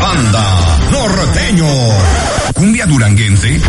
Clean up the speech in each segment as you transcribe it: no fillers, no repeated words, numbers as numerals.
Banda Norteño. Cumbia duranguense.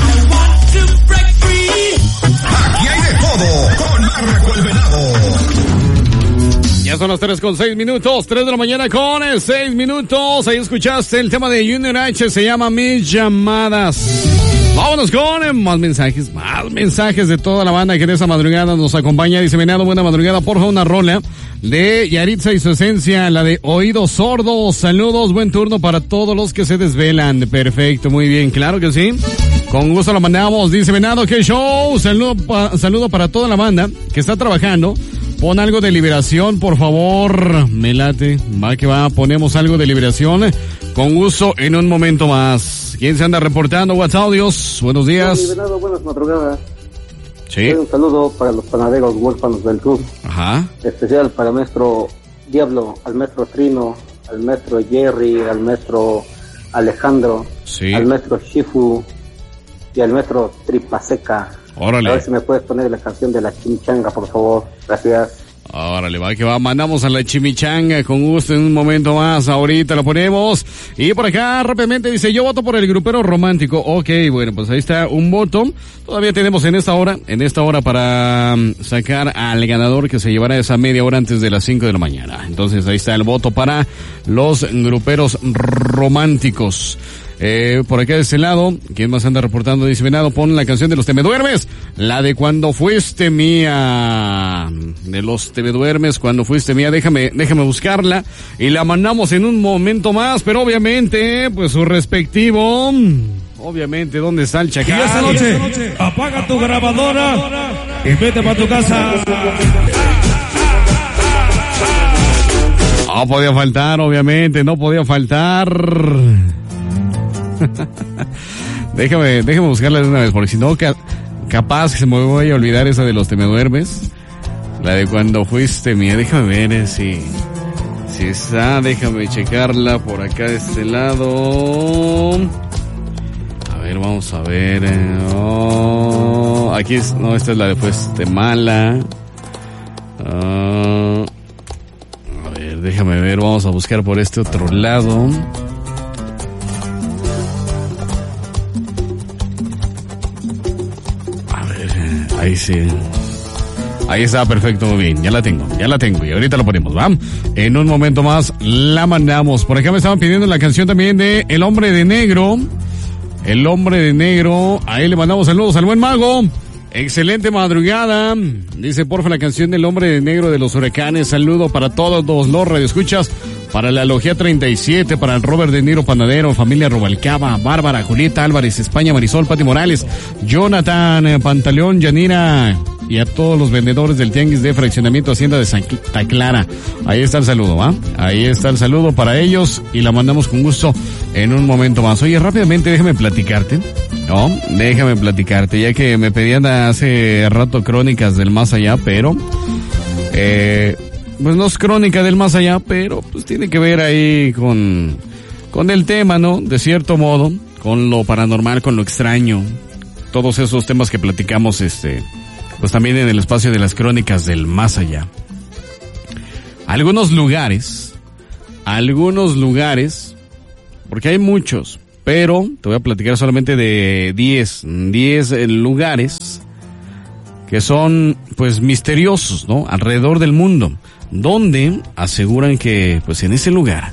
Aquí hay de todo con Marco el Venado. Ya son las 3:06, 3 de la mañana con 6 minutos. Ahí escuchaste el tema de Junior H, se llama Mis Llamadas. Vámonos con más mensajes de toda la banda que en esta madrugada nos acompaña. Dice Venado, buena madrugada, porfa, una rola de Yaritza y su esencia, la de Oídos Sordos. Saludos, buen turno para todos los que se desvelan. Perfecto, muy bien, claro que sí. Con gusto la mandamos. Dice Venado, qué show. Saludo para toda la banda que está trabajando. Pon algo de Liberación, por favor. Me late. Va que va, ponemos algo de Liberación. Con gusto en un momento más. ¿Quién se anda reportando? WhatsApp, Dios. Buenos días. Venado, buenas madrugadas. Sí. Un saludo para los panaderos huérfanos del sur. Ajá. Especial para el maestro Diablo, al maestro Trino, al maestro Jerry, al maestro Alejandro, sí, al maestro Shifu y al maestro Tripaseca. Órale. A ver si me puedes poner la canción de la chimichanga, por favor. Gracias. Órale, va que va, mandamos a la chimichanga con gusto en un momento más, ahorita lo ponemos. Y por acá rápidamente dice, yo voto por el grupero romántico. Ok, bueno, pues ahí está un voto. Todavía tenemos en esta hora para sacar al ganador que se llevará esa media hora antes de las 5 de la mañana. Entonces ahí está el voto para los gruperos románticos. Por acá de este lado, ¿quién más anda reportando? Dice Venado, pon la canción de los Te Me Duermes, la de Cuando Fuiste Mía, de los Te Me Duermes, Cuando Fuiste Mía. Déjame buscarla y la mandamos en un momento más, pero obviamente, pues su respectivo, obviamente, ¿dónde está el chacal? Y esta noche, apaga tu grabadora y vete para tu casa. No podía faltar, obviamente, no podía faltar. déjame buscarla de una vez, porque si no, capaz que se me voy a olvidar esa de los Te Me Duermes. La de Cuando Fuiste Mía. Déjame ver si está, déjame checarla por acá de este lado. A ver, vamos a ver. Aquí es, no, esta es la de Fuiste Mala. A ver, déjame ver, vamos a buscar por este otro lado. Ahí sí. Ahí está, perfecto, muy bien. Ya la tengo. Y ahorita lo ponemos, ¿va? En un momento más la mandamos. Por acá me estaban pidiendo la canción también de El Hombre de Negro. El Hombre de Negro. A él le mandamos saludos al buen mago. Excelente madrugada. Dice, porfa, la canción del Hombre de Negro de los Huracanes. Saludo para todos los radioescuchas. Para la Logia 37, para el Robert De Niro Panadero, familia Rubalcaba, Bárbara, Julieta Álvarez, España, Marisol, Pati Morales, Jonathan, Pantaleón, Yanira y a todos los vendedores del Tianguis de Fraccionamiento Hacienda de Santa Clara. Ahí está el saludo, ¿va? Ahí está el saludo para ellos y la mandamos con gusto en un momento más. Oye, rápidamente déjame platicarte, ya que me pedían hace rato crónicas del más allá, pero pues no es crónica del más allá, pero pues tiene que ver ahí con el tema, ¿no? De cierto modo, con lo paranormal, con lo extraño, todos esos temas que platicamos, pues también en el espacio de las crónicas del más allá. Algunos lugares, porque hay muchos, pero te voy a platicar solamente de 10 lugares que son, pues, misteriosos, ¿no? Alrededor del mundo, donde aseguran que, pues, en ese lugar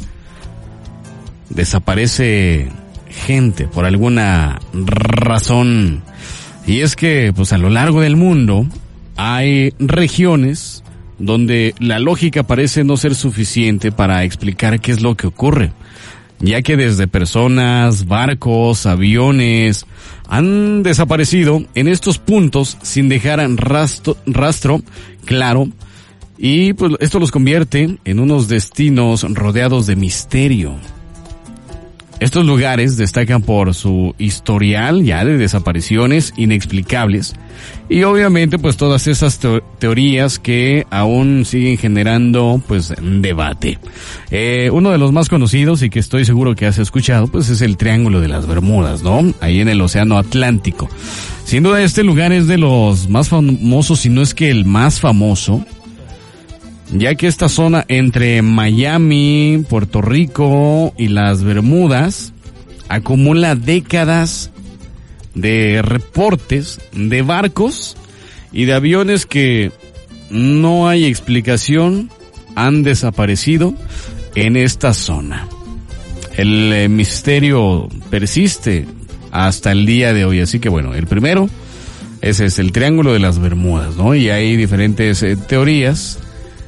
desaparece gente por alguna razón. Y es que, pues, a lo largo del mundo hay regiones donde la lógica parece no ser suficiente para explicar qué es lo que ocurre, ya que desde personas, barcos, aviones han desaparecido en estos puntos sin dejar rastro claro, y pues esto los convierte en unos destinos rodeados de misterio. Estos lugares destacan por su historial ya de desapariciones inexplicables y obviamente pues todas esas teorías que aún siguen generando pues debate. Uno de los más conocidos y que estoy seguro que has escuchado pues es el Triángulo de las Bermudas, ¿no? Ahí en el Océano Atlántico. Sin duda este lugar es de los más famosos, si no es que el más famoso, ya que esta zona entre Miami, Puerto Rico y las Bermudas acumula décadas de reportes de barcos y de aviones que no hay explicación, han desaparecido en esta zona. El misterio persiste hasta el día de hoy, así que bueno, el primero, ese es el Triángulo de las Bermudas, ¿no? Y hay diferentes teorías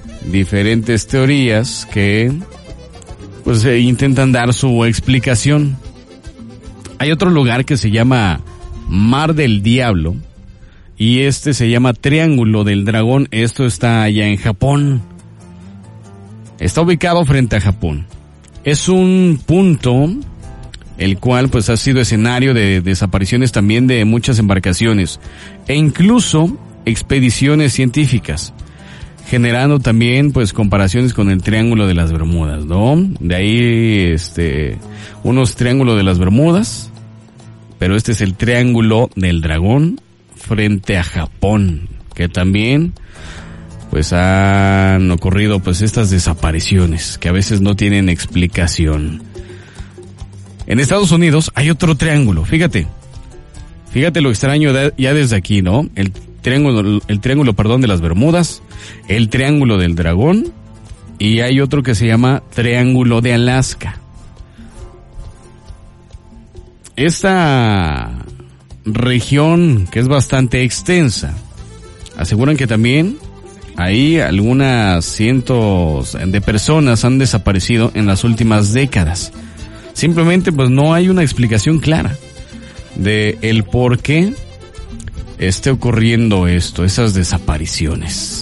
que pues intentan dar su explicación. Hay otro lugar que se llama Mar del Diablo y este se llama Triángulo del Dragón. Esto está allá en Japón. Está ubicado frente a Japón. Es un punto el cual pues ha sido escenario de desapariciones también de muchas embarcaciones e incluso expediciones científicas, generando también pues comparaciones con el Triángulo de las Bermudas, ¿no? De ahí unos Triángulos de las Bermudas, pero este es el Triángulo del Dragón frente a Japón, que también pues han ocurrido pues estas desapariciones que a veces no tienen explicación. En Estados Unidos hay otro triángulo, fíjate lo extraño ya desde aquí, ¿no? El triángulo de las Bermudas, el Triángulo del Dragón y hay otro que se llama Triángulo de Alaska. Esta región, que es bastante extensa, aseguran que también ahí algunas cientos de personas han desaparecido en las últimas décadas. Simplemente pues no hay una explicación clara de el por qué esté ocurriendo esas desapariciones.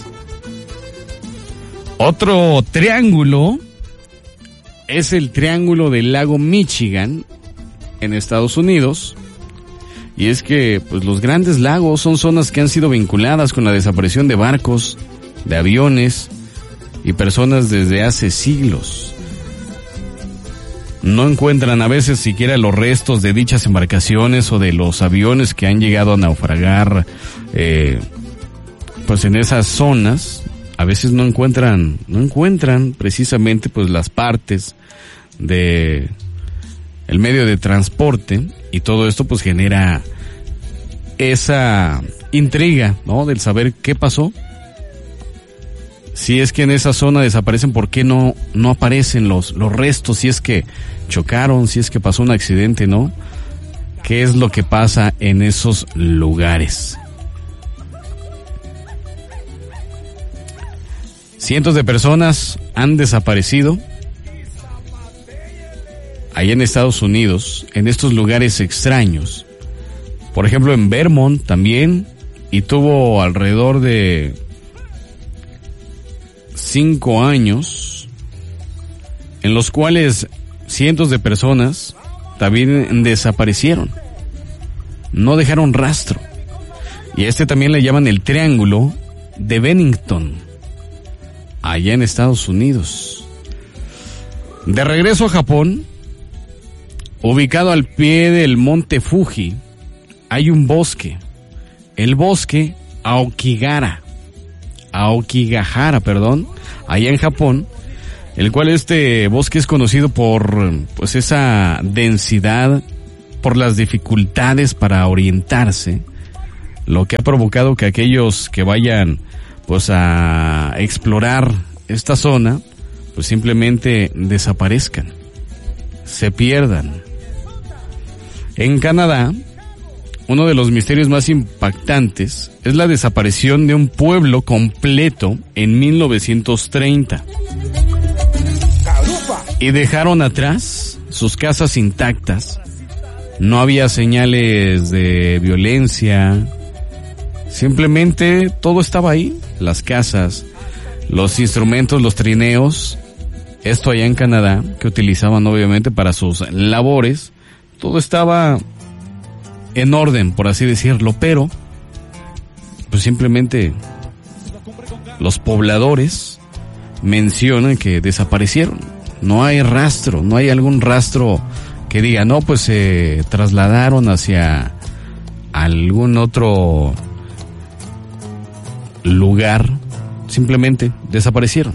Otro triángulo es el Triángulo del Lago Michigan en Estados Unidos. Y es que pues los grandes lagos son zonas que han sido vinculadas con la desaparición de barcos, de aviones y personas desde hace siglos. No encuentran a veces siquiera los restos de dichas embarcaciones o de los aviones que han llegado a naufragar pues en esas zonas. A veces no encuentran precisamente pues las partes de el medio de transporte, y todo esto pues genera esa intriga, ¿no? Del saber qué pasó. Si es que en esa zona desaparecen, ¿por qué no aparecen los restos? Si es que chocaron, si es que pasó un accidente, ¿no? ¿Qué es lo que pasa en esos lugares? Cientos de personas han desaparecido allá en Estados Unidos, en estos lugares extraños. Por ejemplo, en Vermont también, y tuvo alrededor de 5 años, en los cuales cientos de personas también desaparecieron. No dejaron rastro. Y también le llaman el Triángulo de Bennington, allá en Estados Unidos. De regreso a Japón, ubicado al pie del monte Fuji, hay un bosque, el bosque Aokigahara, allá en Japón, el cual este bosque es conocido por pues esa densidad, por las dificultades para orientarse, lo que ha provocado que aquellos que vayan pues a explorar esta zona pues simplemente desaparezcan, se pierdan. En Canadá, uno de los misterios más impactantes es la desaparición de un pueblo completo en 1930. Y dejaron atrás sus casas intactas. No había señales de violencia. Simplemente todo estaba ahí. Las casas, los instrumentos, los trineos. Esto allá en Canadá, que utilizaban obviamente para sus labores. Todo estaba en orden, por así decirlo, pero pues simplemente los pobladores mencionan que desaparecieron. No hay rastro, no hay algún rastro que diga, no, pues se trasladaron hacia algún otro lugar simplemente desaparecieron.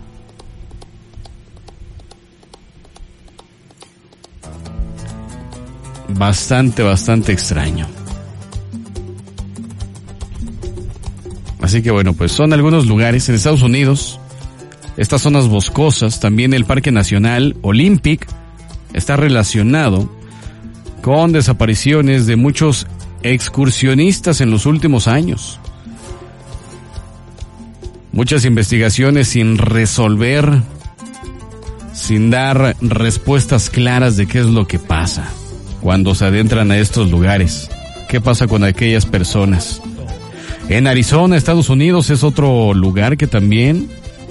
Bastante extraño. Así que bueno, pues son algunos lugares en Estados Unidos, estas zonas boscosas, también el Parque Nacional Olympic está relacionado con desapariciones de muchos excursionistas en los últimos años. Muchas investigaciones sin resolver, sin dar respuestas claras de qué es lo que pasa cuando se adentran a estos lugares. ¿Qué pasa con aquellas personas? En Arizona, Estados Unidos, es otro lugar que también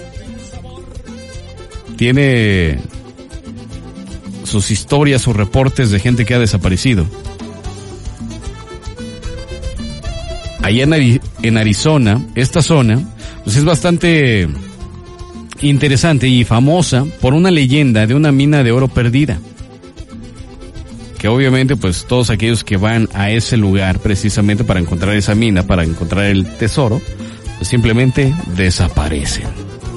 tiene sus historias, sus reportes de gente que ha desaparecido. Allá en Arizona, esta zona, pues es bastante interesante y famosa por una leyenda de una mina de oro perdida. Que obviamente pues todos aquellos que van a ese lugar precisamente para encontrar esa mina, para encontrar el tesoro, pues simplemente desaparecen.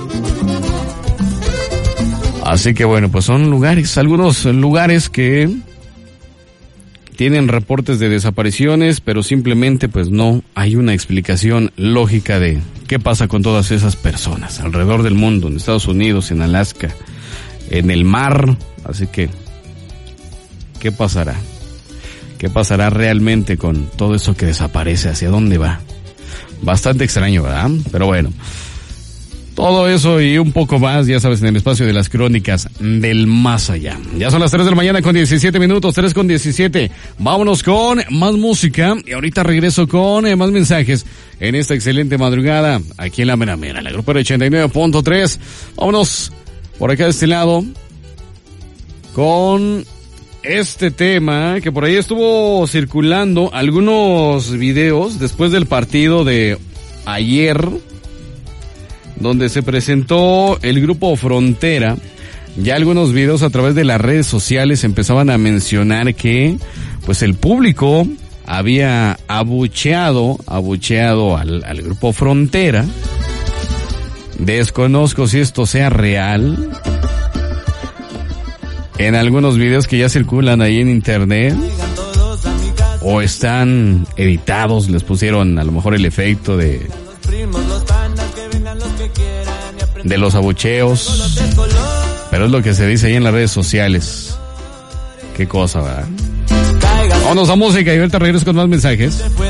Así que bueno, pues son lugares, algunos lugares que tienen reportes de desapariciones, pero simplemente pues no hay una explicación lógica de qué pasa con todas esas personas alrededor del mundo, en Estados Unidos, en Alaska, en el mar. Así que ¿qué pasará? ¿Qué pasará realmente con todo eso que desaparece? ¿Hacia dónde va? Bastante extraño, ¿verdad? Pero bueno, todo eso y un poco más, ya sabes, en el espacio de las crónicas del más allá. Ya son las 3 de la mañana con 17 minutos, 3 con 17. Vámonos con más música y ahorita regreso con más mensajes en esta excelente madrugada aquí en La Mera Mera, la Grupera 89.3. Vámonos por acá de este lado con este tema que por ahí estuvo circulando algunos videos después del partido de ayer, donde se presentó el grupo Frontera. Ya algunos videos a través de las redes sociales empezaban a mencionar que pues el público había abucheado al grupo Frontera. Desconozco si esto sea real. En algunos videos que ya circulan ahí en internet o están editados, les pusieron a lo mejor el efecto de los abucheos, pero es lo que se dice ahí en las redes sociales. Qué cosa, ¿verdad? Vámonos a música y ahorita regreso con más mensajes.